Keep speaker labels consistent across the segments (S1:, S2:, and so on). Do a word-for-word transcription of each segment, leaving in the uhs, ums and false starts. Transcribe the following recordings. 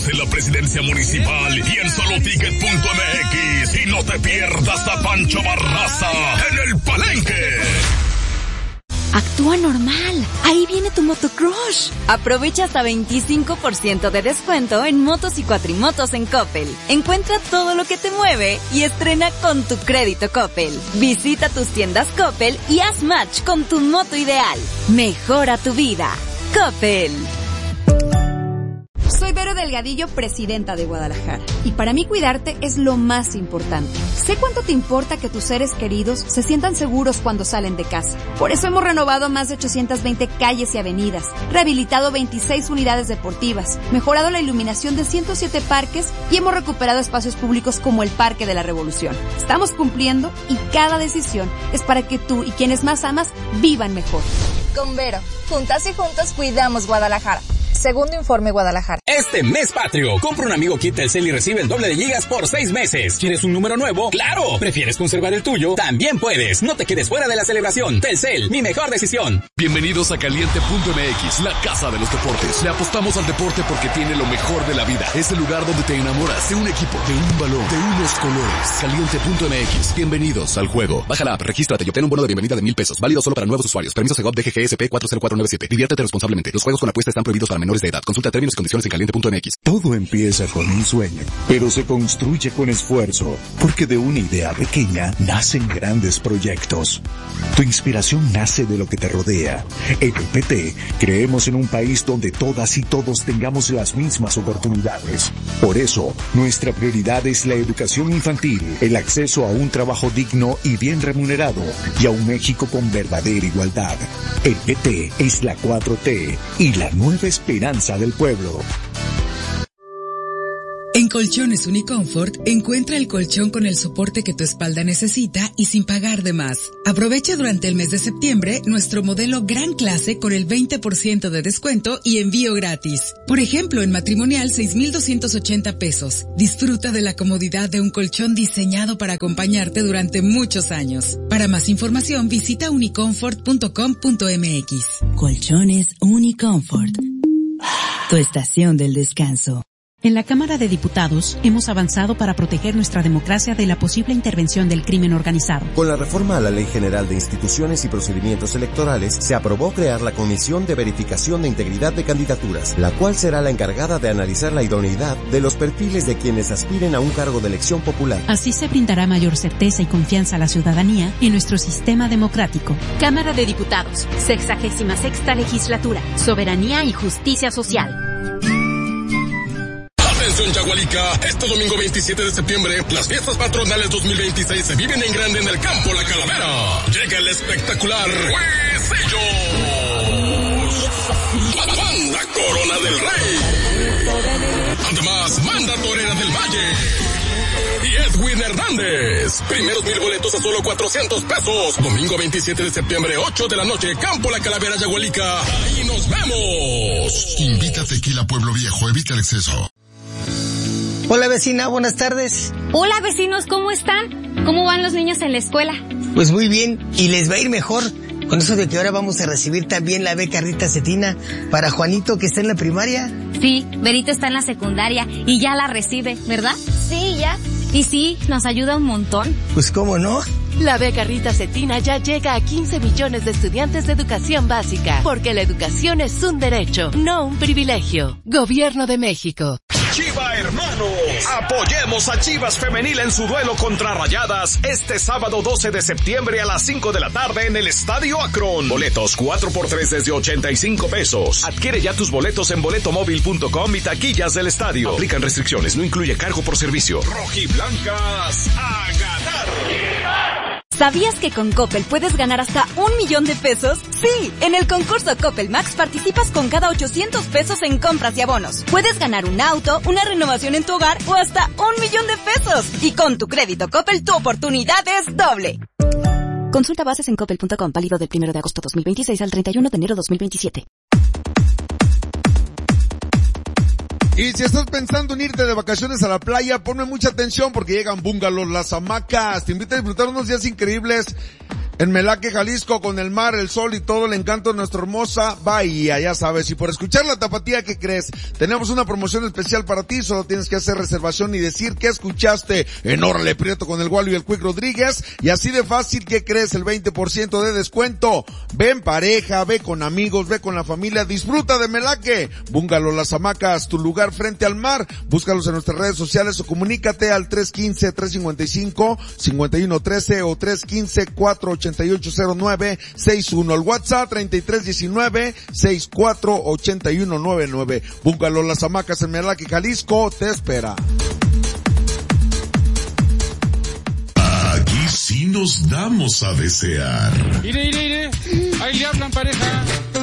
S1: Boletos en la presidencia municipal y en soloticket punto m x. Y no te pierdas a Pancho Barraza en el Palenque.
S2: Actúa normal. Ahí viene tu motocrush. Aprovecha hasta veinticinco por ciento de descuento en motos y cuatrimotos en Coppel. Encuentra todo lo que te mueve y estrena con tu crédito Coppel. Visita tus tiendas Coppel y haz match con tu moto ideal. Mejora tu vida. Coppel. Soy Vero Delgadillo, presidenta de Guadalajara. Y para mí cuidarte es lo más importante. Sé cuánto te importa que tus seres queridos se sientan seguros cuando salen de casa. Por eso hemos renovado más de ochocientas veinte calles y avenidas, rehabilitado veintiséis unidades deportivas, mejorado la iluminación de ciento siete parques y hemos recuperado espacios públicos como el Parque de la Revolución. Estamos cumpliendo y cada decisión es para que tú y quienes más amas vivan mejor.
S3: Con Vero, juntas y juntos cuidamos Guadalajara. Segundo informe Guadalajara.
S4: Este mes patrio, compra un amigo kit Telcel y recibe el doble de gigas por seis meses. ¿Quieres un número nuevo? ¡Claro! ¿Prefieres conservar el tuyo? También puedes. No te quedes fuera de la celebración. Telcel, mi mejor decisión.
S1: Bienvenidos a Caliente punto m x, la casa de los deportes. Le apostamos al deporte porque tiene lo mejor de la vida. Es el lugar donde te enamoras de un equipo, de un balón, de unos colores. Caliente punto m x. Bienvenidos al juego. Baja la app, regístrate y obtén un bono de bienvenida de mil pesos. Válido solo para nuevos usuarios. Permiso Segov D G G S P cuatro cero cuatro nueve siete. Diviértete responsablemente. Los juegos con apuesta están prohibidos para menores de edad. Consulta términos y condiciones en caliente punto m x.
S5: Todo empieza con un sueño, pero se construye con esfuerzo, porque de una idea pequeña nacen grandes proyectos. Tu inspiración nace de lo que te rodea. En el P T creemos en un país donde todas y todos tengamos las mismas oportunidades. Por eso, nuestra prioridad es la educación infantil, el acceso a un trabajo digno y bien remunerado, y a un México con verdadera igualdad. El P T es la cuatro T y la nueva esperanza del pueblo.
S6: En Colchones Uniconfort, encuentra el colchón con el soporte que tu espalda necesita y sin pagar de más. Aprovecha durante el mes de septiembre nuestro modelo Gran Clase con el veinte por ciento de descuento y envío gratis. Por ejemplo, en matrimonial seis mil doscientos ochenta pesos. Disfruta de la comodidad de un colchón diseñado para acompañarte durante muchos años. Para más información, visita uniconfort punto com punto m x.
S7: Colchones Uniconfort. Tu estación del descanso.
S8: En la Cámara de Diputados hemos avanzado para proteger nuestra democracia de la posible intervención del crimen organizado.
S9: Con la reforma a la Ley General de Instituciones y Procedimientos Electorales, se aprobó crear la Comisión de Verificación de Integridad de Candidaturas, la cual será la encargada de analizar la idoneidad de los perfiles de quienes aspiren a un cargo de elección popular.
S8: Así se brindará mayor certeza y confianza a la ciudadanía en nuestro sistema democrático.
S2: Cámara de Diputados, sexagésima sexta legislatura, soberanía y justicia social.
S1: Atención Yagualica, este domingo veintisiete de septiembre, las fiestas patronales dos mil veintiséis se viven en grande en el campo La Calavera. Llega el espectacular Huesillos, la banda Corona del Rey, además Banda Torera del Valle y Edwin Hernández. Primeros mil boletos a solo cuatrocientos pesos. Domingo veintisiete de septiembre, ocho de la noche, Campo La Calavera, Yagualica. Ahí nos vemos. Invita Tequila Pueblo Viejo, evita el exceso.
S10: Hola vecina, buenas tardes.
S11: Hola vecinos, ¿cómo están? ¿Cómo van los niños en la escuela?
S10: Pues muy bien, y les va a ir mejor con eso de que ahora vamos a recibir también la beca Rita Cetina para Juanito que está en la primaria.
S11: Sí, Berito está en la secundaria y ya la recibe, ¿verdad?
S3: Sí, ya.
S11: Y sí, nos ayuda un montón.
S10: Pues cómo no.
S12: La beca Rita Cetina ya llega a quince millones de estudiantes de educación básica, porque la educación es un derecho, no un privilegio. Gobierno de México.
S13: Chiva Hermanos, apoyemos a Chivas Femenil en su duelo contra Rayadas este sábado doce de septiembre a las cinco de la tarde en el Estadio Akron. Boletos cuatro por tres desde ochenta y cinco pesos. Adquiere ya tus boletos en boletomóvil punto com y taquillas del estadio. Aplican restricciones, no incluye cargo por servicio. Rojiblancas a ganar.
S2: ¿Sabías que con Coppel puedes ganar hasta un millón de pesos? Sí, en el concurso Coppel Max participas con cada ochocientos pesos en compras y abonos. Puedes ganar un auto, una renovación en tu hogar o hasta un millón de pesos. Y con tu crédito Coppel tu oportunidad es doble. Consulta bases en coppel punto com, válido del primero de agosto dos mil veintiséis al treinta y uno de enero dos mil veintisiete.
S14: Y si estás pensando en irte de vacaciones a la playa, ponme mucha atención porque llegan Bungalows Las Hamacas. Te invito a disfrutar unos días increíbles En Melaque, Jalisco, con el mar, el sol y todo el encanto de nuestra hermosa bahía, ya sabes. Y por escuchar la Tapatía, ¿qué crees? Tenemos una promoción especial para ti, solo tienes que hacer reservación y decir que escuchaste en Órale Prieto con el Gualo y el Quick Rodríguez, y así de fácil, ¿qué crees? El veinte por ciento de descuento. Ve en pareja, ve con amigos, ve con la familia, disfruta de Melaque. Búngalo Las Hamacas, tu lugar frente al mar. Búscalos en nuestras redes sociales o comunícate al tres uno cinco, tres cinco cinco, cinco uno uno tres o tres uno cinco, cuatro ocho ocho cero nueve seis uno. El WhatsApp treinta y tres diecinueve, sesenta y cuatro ochenta y uno noventa y nueve. Búngalo Las Hamacas en Melaque, Jalisco, te espera.
S15: Aquí sí nos damos a desear.
S16: Ire, ire, ire. Ahí le hablan, pareja.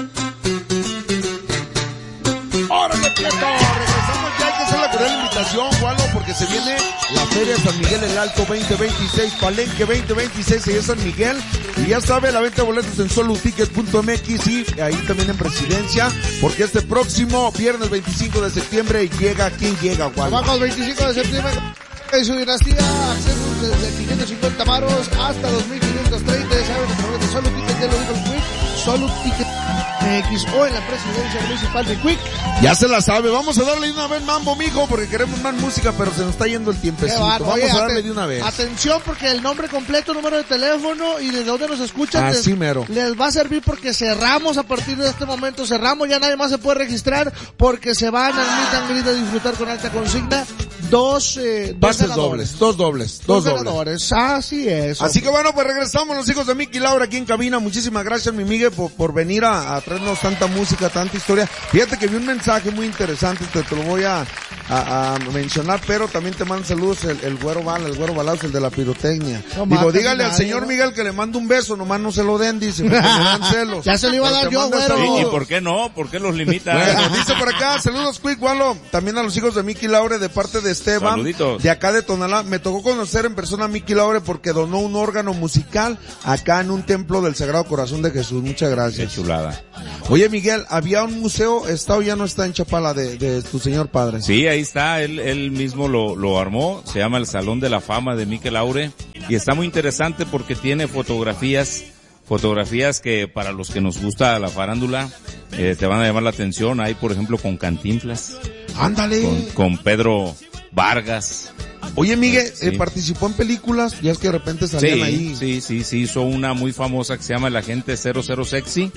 S14: ¡Órale, Prieto! Regresamos ya, hay que hacer la cordial invitación, Gualo, porque se viene la Feria San Miguel el Alto veinte veintiséis, Palenque veinte veintiséis, allá San Miguel, y ya sabe, la venta de boletos en soluticket punto m x y ahí también en Presidencia, porque este próximo viernes veinticinco de septiembre llega, ¿quién llega, Gualo?
S17: Vamos, veinticinco de septiembre, en su dinastía, accesos desde quinientos cincuenta varos hasta dos mil quinientos treinta, ya saben, a través de Soluticket, ya lo dijo el Quick, Soluticket X o en la Presidencia Municipal de Quick.
S14: Ya se la sabe, vamos a darle de una vez mambo, mijo, porque queremos más música, pero se nos está yendo el tiempecito. Vamos
S17: Oye,
S14: a darle
S17: aten-
S14: de una vez.
S17: Atención, porque el nombre completo, número de teléfono y de dónde nos escuchan
S14: Así
S17: les,
S14: mero.
S17: les va a servir, porque cerramos a partir de este momento, cerramos, ya nadie más se puede registrar, porque se van al Meet and Greet a disfrutar con alta consigna dos, eh, dos
S14: Pases
S17: ganadores.
S14: dobles, dos dobles,
S17: Dos
S14: dos dobles.
S17: ganadores, así es.
S14: Así que bueno, pues regresamos los hijos de Miki Laura aquí en cabina. Muchísimas gracias, mi Miguel, por, por venir a, a traernos tanta música, tanta historia. Fíjate que vi un mensaje muy interesante, te, te lo voy a, a, a mencionar, pero también te mando saludos el, el güero Bala, el güero Balazo, el de la pirotecnia.
S17: No
S14: Digo,
S17: mates
S14: dígale al
S17: nadie,
S14: señor
S17: ¿no?
S14: Miguel que le mando un beso, nomás no se lo den, dice, porque me dan celos.
S17: Ya se lo iba a
S14: Pero
S17: dar
S14: te
S17: yo,
S14: manda
S17: güero.
S14: saludos.
S18: ¿Y por qué no? ¿Por qué los limita?
S14: Bueno, dice por acá, saludos Quick Gualo, también a los hijos de Miki Laure de parte de Esteban,
S18: Saluditos.
S14: de acá de Tonalá. Me tocó conocer en persona a Miki Laure porque donó un órgano musical acá en un templo del Sagrado Corazón de Jesús. Muchas gracias.
S18: Qué chulada.
S14: Oye, Miguel, había un museo, está o ya no está en Chapala de, de tu señor padre.
S18: Sí, ahí está, él, él mismo lo, lo armó, se llama el Salón de la Fama de Miki Laure, y está muy interesante porque tiene fotografías, fotografías que para los que nos gusta la farándula, eh, te van a llamar la atención. Hay, por ejemplo, con Cantinflas.
S14: Ándale.
S18: Con, con Pedro Vargas.
S14: Oye, Miguel,
S18: Sí.
S14: eh, participó en películas, ya es que de repente salían
S18: Sí,
S14: ahí.
S18: sí, sí, sí, hizo una muy famosa que se llama El Agente cero cero Sexy.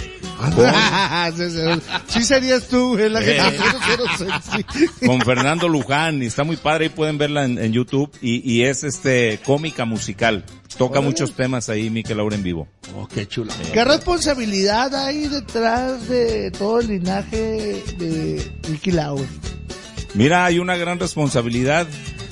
S17: Sí serías tú, güey, la gente
S18: Eh.
S17: cero cero sexy.
S18: Con Fernando Luján, y está muy padre, ahí pueden verla en, en YouTube, y, y es este cómica musical. Toca
S17: Órale.
S18: muchos temas ahí Miki Laure en vivo.
S14: Oh, qué chula.
S17: ¿Qué responsabilidad hay detrás de todo el linaje de Miki Laure?
S18: Mira, hay una gran responsabilidad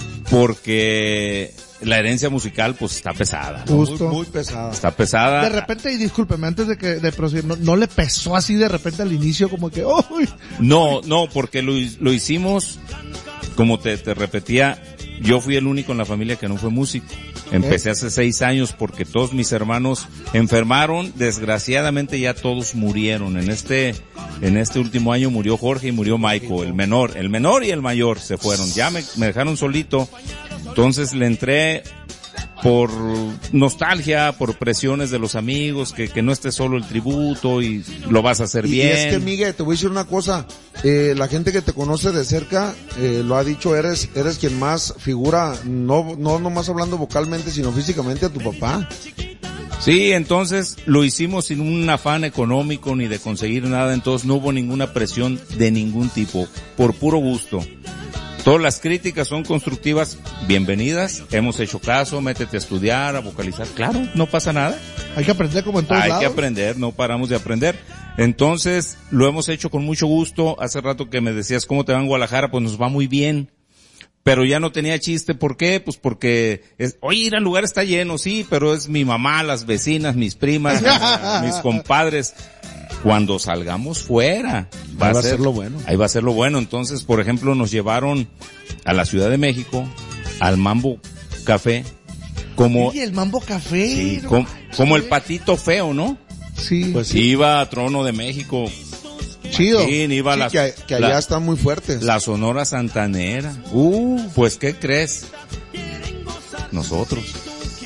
S18: porque la herencia musical pues está pesada, ¿no?
S17: Justo.
S14: Muy, muy pesada.
S18: Está pesada.
S17: De repente, y discúlpeme, antes de que de proseguir, no, no le pesó así de repente al inicio como que, ¡uy!
S18: No, no, porque lo, lo hicimos, como te, te repetía, yo fui el único en la familia que no fue músico. Empecé hace seis años porque todos mis hermanos enfermaron, desgraciadamente ya todos murieron. En este, en este último año murió Jorge y murió Michael, el menor, el menor y el mayor se fueron. Ya me, me dejaron solito, entonces le entré por nostalgia, por presiones de los amigos, que, que no esté solo el tributo y lo vas a hacer
S14: Y, y
S18: bien.
S14: es que, Miguel, te voy a decir una cosa, eh, la gente que te conoce de cerca, eh, lo ha dicho, eres, eres quien más figura, no, no nomás hablando vocalmente, sino físicamente a tu papá.
S18: Sí, entonces lo hicimos sin un afán económico ni de conseguir nada, entonces no hubo ninguna presión de ningún tipo, por puro gusto. Todas las críticas son constructivas, bienvenidas, hemos hecho caso, métete a estudiar, a vocalizar, claro, no pasa nada.
S17: Hay que aprender como en todos
S18: Hay
S17: lados.
S18: que aprender, no paramos de aprender. Entonces, lo hemos hecho con mucho gusto. Hace rato que me decías cómo te va en Guadalajara, pues nos va muy bien. Pero ya no tenía chiste, ¿por qué? Pues porque, es, oye, ir al lugar está lleno, sí, pero es mi mamá, las vecinas, mis primas, mis compadres. Cuando salgamos fuera, va,
S14: Ahí va
S18: a ser
S14: lo bueno.
S18: Ahí va a ser lo bueno. Entonces, por ejemplo, nos llevaron a la Ciudad de México, al Mambo Café, como,
S17: Y el Mambo Café.
S18: sí,
S17: ¿no?
S18: como, como el patito feo, ¿no?
S17: Sí.
S14: Pues sí.
S18: Iba a Trono de México.
S17: Chido.
S18: Sí, iba a
S14: Sí,
S18: la,
S14: que, que allá
S18: la-
S14: están muy fuertes.
S18: la Sonora Santanera. Uh, pues ¿qué crees? Nosotros.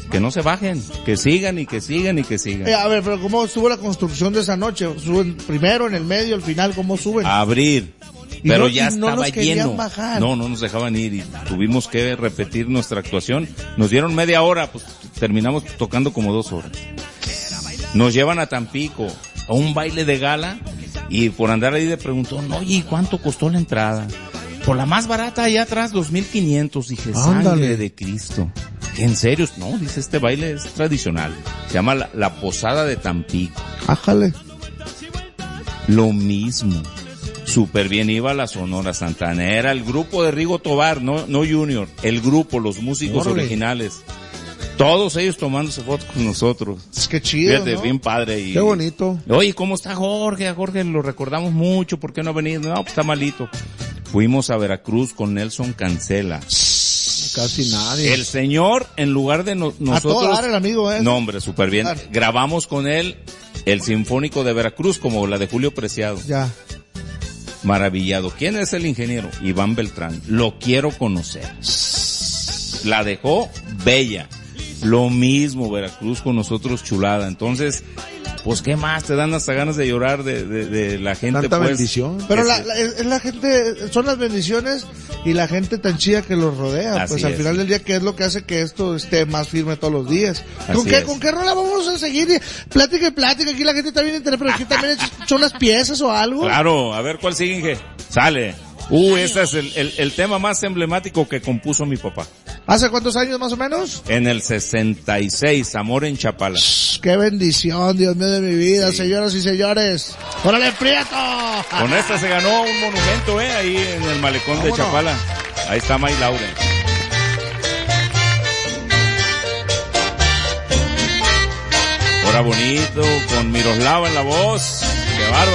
S18: que no se bajen, que sigan y que sigan y que sigan.
S17: Eh, a ver, pero ¿cómo estuvo la construcción de esa noche? ¿Suben primero, en el medio, al final? ¿Cómo suben?
S18: A abrir. Pero
S17: no,
S18: ya
S17: no
S18: estaba lleno.
S17: Bajar.
S18: No, no nos dejaban ir y tuvimos que repetir nuestra actuación. Nos dieron media hora, pues terminamos tocando como dos horas. Nos llevan a Tampico, a un baile de gala, y por andar ahí de preguntón, oye, ¿cuánto costó la entrada? Por la más barata allá atrás, dos mil quinientos. Dije,
S17: Ándale.
S18: Sangre de Cristo. ¿En serio? No, dice, este baile es tradicional. Se llama la, la Posada de Tampico.
S17: Ájale.
S18: Lo mismo. Súper bien iba la Sonora Santanera, el grupo de Rigo Tobar, no, no Junior, el grupo, los músicos
S17: Órale.
S18: originales. Todos ellos tomándose fotos con nosotros.
S17: Es que chido,
S18: Fíjate,
S17: ¿no?
S18: bien padre. Y,
S17: qué bonito.
S18: Oye, ¿cómo está Jorge? A Jorge lo recordamos mucho, ¿por qué no ha venido? No, pues está malito. Fuimos a Veracruz con Nelson Cancela.
S17: Casi nadie.
S18: El señor, en lugar de no, nosotros...
S17: A todo dar el amigo, ¿eh?
S18: No, hombre, súper bien.
S17: Claro.
S18: Grabamos con él el Sinfónico de Veracruz, como la de Julio Preciado.
S17: Ya.
S18: Maravillado. ¿Quién es el ingeniero? Iván Beltrán. Lo quiero conocer. La dejó bella. Lo mismo, Veracruz con nosotros, chulada. Entonces, pues qué más, te dan hasta ganas de llorar de, de, de la gente.
S17: Tanta
S18: pues,
S17: bendición. Pero la, la, es la gente, son las bendiciones y la gente tan chida que los rodea.
S18: Así
S17: pues al
S18: es.
S17: final del día, ¿qué es lo que hace que esto esté más firme todos los días? ¿Con
S18: Así
S17: qué,
S18: es.
S17: con qué rola vamos a seguir? Plática y plática, aquí la gente está bien interesada, pero aquí también son unas piezas o algo.
S18: Claro, a ver cuál sigue, Inge. Sale. Uh, este es el, el, el tema más emblemático que compuso mi papá.
S17: ¿Hace cuántos años más o menos?
S18: En el sesenta y seis, Amor en Chapala.
S17: Qué bendición, Dios mío de mi vida, sí. Señoras y señores. ¡Órale, Prieto!
S18: Con esta se ganó un monumento, eh, ahí en el malecón de Chapala. Ahí está May Lauren. Ahora bonito, con Miroslava en la voz. ¡Qué bárbaro!